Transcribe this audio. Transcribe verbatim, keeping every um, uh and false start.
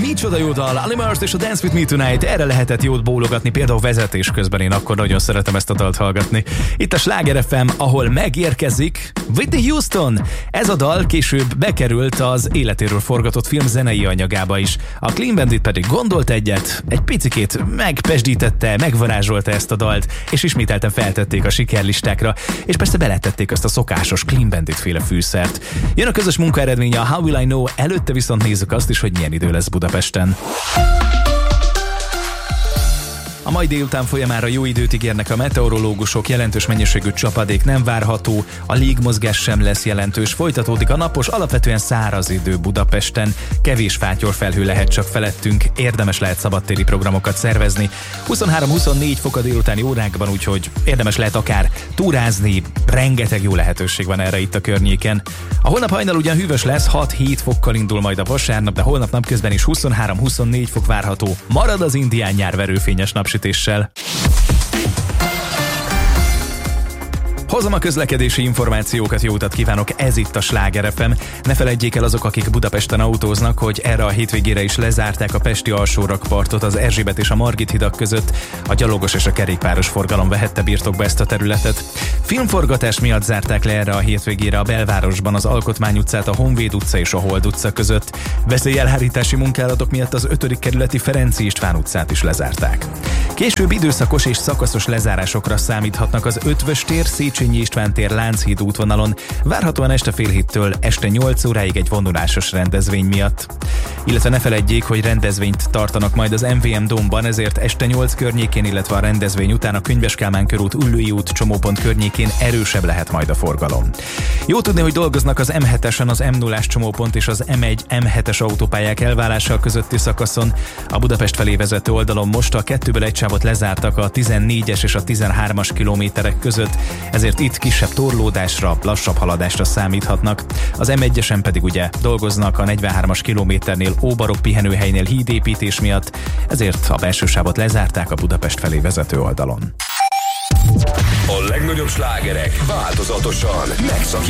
micsoda jó dal, Ali Murs és a Dance With Me Tonight, erre lehetett jót bólogatni, például vezetés közben, én akkor nagyon szeretem ezt a dalt hallgatni. Itt a Sláger ef em, ahol megérkezik Whitney Houston. Ez a dal később bekerült az életéről forgatott film zenei anyagába is. A Clean Bandit pedig gondolt egyet, egy picikét megpesdítette, megvarázsolta ezt a dalt, és ismételten feltették a sikerlistákra, és persze beletették azt a szokásos Clean Bandit féle fűszert. Jön a közös munka eredménye, a How Will I Know, előtte viszont nézzük azt is, hogy milyen idő lesz Budapesten. A mai délután folyamára jó időt ígérnek a meteorológusok, jelentős mennyiségű csapadék nem várható, a légmozgás sem lesz jelentős, folytatódik a napos, alapvetően száraz idő Budapesten, kevés fátyorfelhő lehet csak felettünk, érdemes lehet szabadtéri programokat szervezni. huszonhárom-huszonnégy fok a délutáni órákban, úgyhogy érdemes lehet akár túrázni, rengeteg jó lehetőség van erre itt a környéken. A holnap hajnal ugyan hűvös lesz, hat-hét fokkal indul majd a vasárnap, de holnap napközben is huszonhárom-huszonnégy fok várható, marad az indián nyár verőfényes napsütéssel. Hozom a közlekedési információkat, jó utat kívánok, ez itt a Sláger ef em. Ne feledjék el azok, akik Budapesten autóznak, hogy erre a hétvégére is lezárták a pesti alsórakpartot az Erzsébet és a Margit hidak között. A gyalogos és a kerékpáros forgalom vehette birtokba ezt a területet. Filmforgatás miatt zárták le erre a hétvégére a belvárosban az Alkotmány utcát, a Honvéd utca és a Hold utca között. Veszélyelhárítási munkálatok miatt az ötödik kerületi Ferenczy István utcát is lezárták. Később időszakos és szakaszos lezárásokra számíthatnak az Ötvös tér, Széchenyi István tér, Lánchíd útvonalon, várhatóan este fél héttől este nyolc óráig egy vonulásos rendezvény miatt. Illetve ne feledjék, hogy rendezvényt tartanak majd az em vé em Domban, ezért este nyolc környékén, illetve a rendezvény után a Könyves Kálmán körút, Üllői út csomópont környékén erősebb lehet majd a forgalom. Jó tudni, hogy dolgoznak az em hetesen az em nullás csomópont és az em egy em hetes autópályák elválása közötti szakaszon. A Budapest felé vezető oldalon most a kettőből egy sávot lezártak a tizennégyes és a tizenhármas kilométerek között, ezért itt kisebb torlódásra, lassabb haladásra számíthatnak. Az em egyesen pedig ugye dolgoznak a negyvenhármas kilométernél Óbarok pihenőhelynél hídépítés miatt, ezért a belső sávot lezárták a Budapest felé vezető oldalon. A legnagyobb slágerek változatosan megszakítják